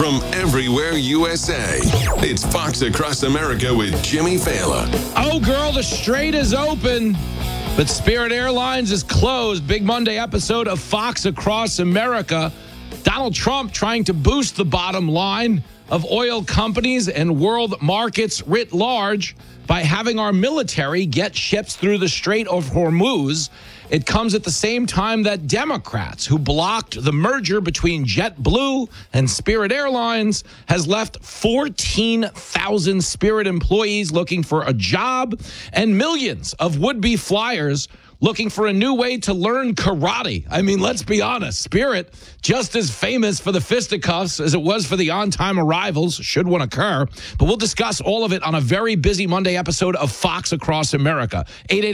from everywhere USA. It's Fox Across America with Jimmy Fallon. Oh, girl, the Strait is open, but Spirit Airlines is closed. Big Monday episode of Fox Across America. Donald Trump trying to boost the bottom line of oil companies and world markets writ large by having our military get ships through the Strait of Hormuz. It comes at the same time that Democrats, who blocked the merger between JetBlue and Spirit Airlines, has left 14,000 Spirit employees looking for a job and millions of would-be flyers looking for a new way to learn karate. I mean, let's be honest. Spirit, just as famous for the fisticuffs as it was for the on-time arrivals, should one occur. But we'll discuss all of it on a very busy Monday episode of Fox Across America.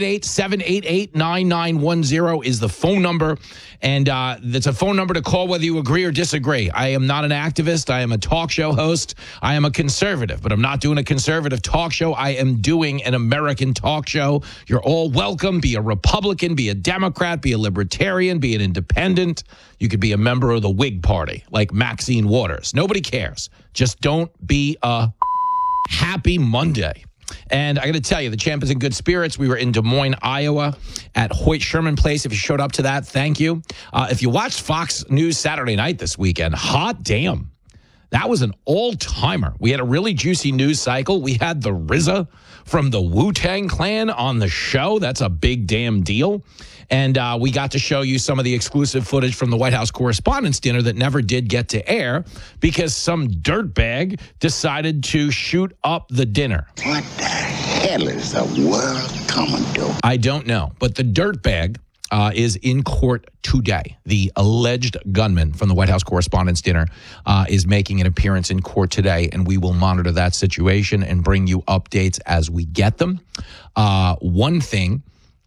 888-788-9910 is the phone number. And it's a phone number to call whether you agree or disagree. I am not an activist. I am a talk show host. I am a conservative, but I'm not doing a conservative talk show. I am doing an American talk show. You're all welcome. Be a Republican, be a Democrat, be a Libertarian, be an independent. You could be a member of the Whig Party, like Maxine Waters. Nobody cares. Just don't be a happy Monday. And I got to tell you, the champ is in good spirits. We were in Des Moines, Iowa at Hoyt Sherman Place. If you showed up to that, thank you. If you watched Fox News Saturday night this weekend, hot damn. That was an all-timer. We had a really juicy news cycle. We had the RZA from the Wu-Tang Clan on the show. That's a big damn deal. And we got to show you some of the exclusive footage from the White House Correspondents' Dinner that never did get to air because some dirtbag decided to shoot up the dinner. What the hell is the world coming to? I don't know, but the dirtbag is in court today. The alleged gunman from the White House Correspondents' Dinner is making an appearance in court today, and we will monitor that situation and bring you updates as we get them. One thing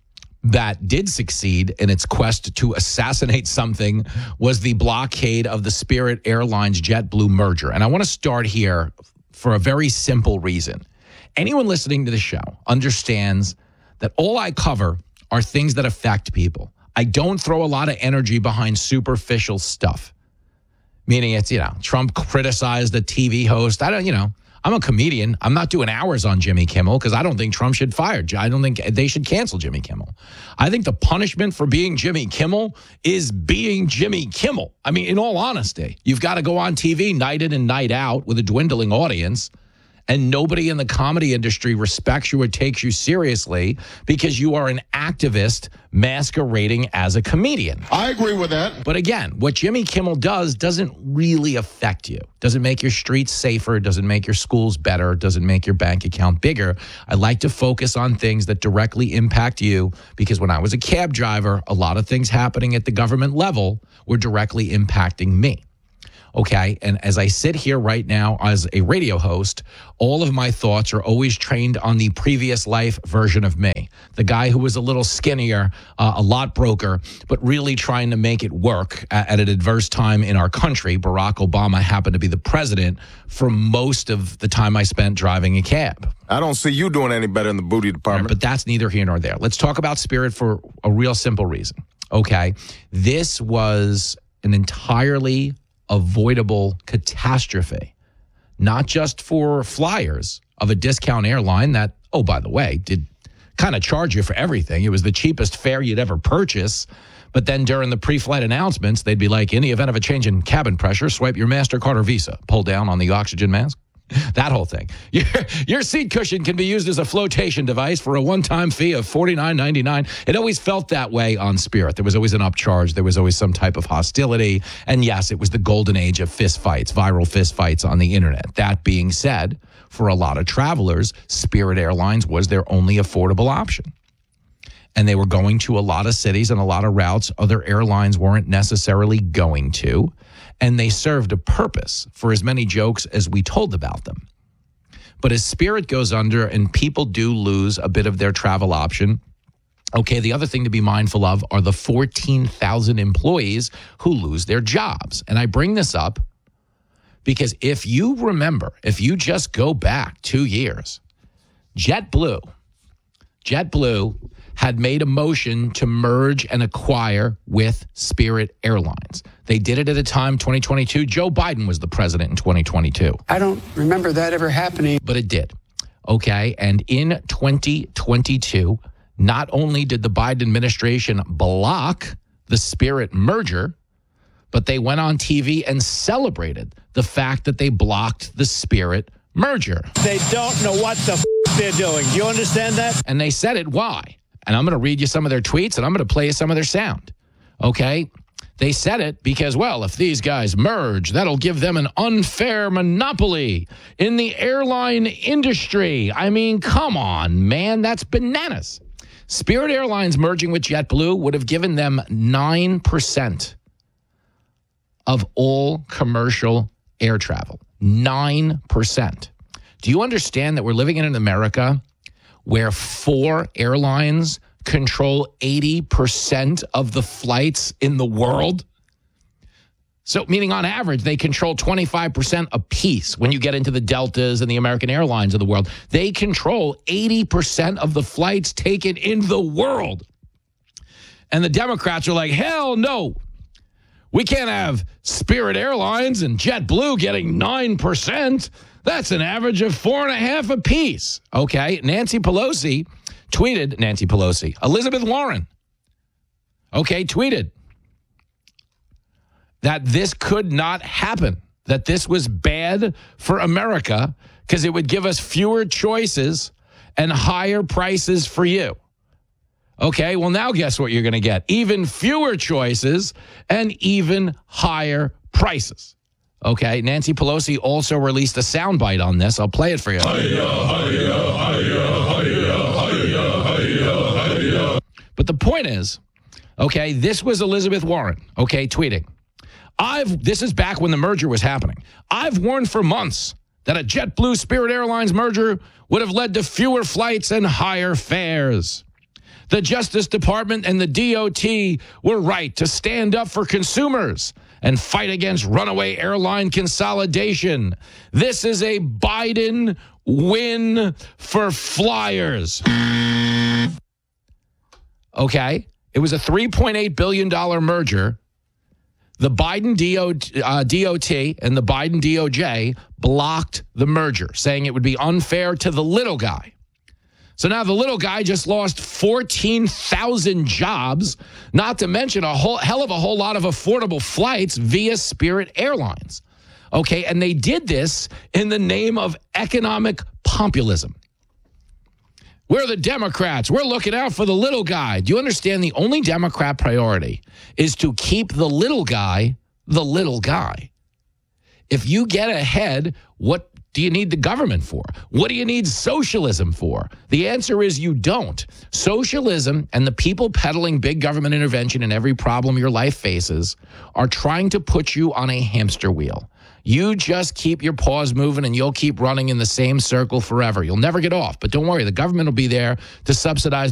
that did succeed in its quest to assassinate something was the blockade of the Spirit Airlines JetBlue merger. And I want to start here for a very simple reason. Anyone listening to the show understands that all I cover are things that affect people. I don't throw a lot of energy behind superficial stuff. Meaning it's, Trump criticized a TV host. I'm a comedian. I'm not doing hours on Jimmy Kimmel because I don't think Trump should fire. I don't think they should cancel Jimmy Kimmel. I think the punishment for being Jimmy Kimmel is being Jimmy Kimmel. I mean, in all honesty, you've got to go on TV night in and night out with a dwindling audience, and nobody in the comedy industry respects you or takes you seriously because you are an activist masquerading as a comedian. I agree with that. But again, what Jimmy Kimmel does doesn't really affect you. Doesn't make your streets safer, doesn't make your schools better, doesn't make your bank account bigger. I like to focus on things that directly impact you because when I was a cab driver, a lot of things happening at the government level were directly impacting me. Okay, and as I sit here right now as a radio host, all of my thoughts are always trained on the previous life version of me. The guy who was a little skinnier, a lot broker, but really trying to make it work at an adverse time in our country. Barack Obama happened to be the president for most of the time I spent driving a cab. I don't see you doing any better in the booty department. Right, but that's neither here nor there. Let's talk about Spirit for a real simple reason. Okay, this was an entirely avoidable catastrophe, not just for flyers of a discount airline that, oh, by the way, did kind of charge you for everything. It was the cheapest fare you'd ever purchase. But then during the pre-flight announcements, they'd be like, in the event of a change in cabin pressure, swipe your MasterCard or Visa, pull down on the oxygen mask. That whole thing. Your seat cushion can be used as a flotation device for a one-time fee of $49.99. It always felt that way on Spirit. There was always an upcharge. There was always some type of hostility. And yes, it was the golden age of fist fights, viral fist fights on the internet. That being said, for a lot of travelers, Spirit Airlines was their only affordable option. And they were going to a lot of cities and a lot of routes other airlines weren't necessarily going to. And they served a purpose for as many jokes as we told about them. But as Spirit goes under and people do lose a bit of their travel option, okay, the other thing to be mindful of are the 14,000 employees who lose their jobs. And I bring this up because if you remember, if you just go back 2 years, JetBlue had made a motion to merge and acquire with Spirit Airlines. They did it at a time, 2022. Joe Biden was the president in 2022. I don't remember that ever happening. But it did. Okay. And in 2022, not only did the Biden administration block the Spirit merger, but they went on TV and celebrated the fact that they blocked the Spirit merger. They don't know what the they're doing. Do you understand that? And they said it. Why? And I'm going to read you some of their tweets, and I'm going to play you some of their sound. Okay? They said it because, well, if these guys merge, that'll give them an unfair monopoly in the airline industry. I mean, come on, man. That's bananas. Spirit Airlines merging with JetBlue would have given them 9% of all commercial air travel. 9%. Do you understand that we're living in an America where 4 airlines control 80% of the flights in the world? So, meaning on average, they control 25% apiece when you get into the Deltas and the American Airlines of the world. They control 80% of the flights taken in the world. And the Democrats are like, hell no. We can't have Spirit Airlines and JetBlue getting 9%. That's an average of 4.5 apiece. Okay, Nancy Pelosi, Elizabeth Warren, tweeted that this could not happen, that this was bad for America because it would give us fewer choices and higher prices for you. Okay, well, now guess what you're going to get? Even fewer choices and even higher prices. Okay, Nancy Pelosi also released a soundbite on this. I'll play it for you. But the point is, okay, this was Elizabeth Warren, tweeting. This is back when the merger was happening. I've warned for months that a JetBlue Spirit Airlines merger would have led to fewer flights and higher fares. The Justice Department and the DOT were right to stand up for consumers and fight against runaway airline consolidation. This is a Biden win for flyers. Okay? It was a $3.8 billion merger. The Biden DOT and the Biden DOJ blocked the merger, saying it would be unfair to the little guy. So now the little guy just lost 14,000 jobs, not to mention a hell of a whole lot of affordable flights via Spirit Airlines. Okay, and they did this in the name of economic populism. We're the Democrats. We're looking out for the little guy. Do you understand the only Democrat priority is to keep the little guy the little guy? If you get ahead, what do you need the government for? What do you need socialism for? The answer is you don't. Socialism and the people peddling big government intervention in every problem your life faces are trying to put you on a hamster wheel. You just keep your paws moving and you'll keep running in the same circle forever. You'll never get off. But don't worry, the government will be there to subsidize